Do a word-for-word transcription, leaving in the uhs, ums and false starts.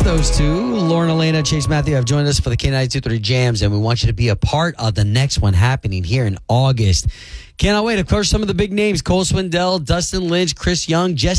those two, Lauren Elena, Chase Matthew, have joined us for the K ninety-two point three Jams, and we want you to be a part of the next one happening here in August. Cannot wait. Of course, some of the big names, Cole Swindell, Dustin Lynch, Chris Young, Jesse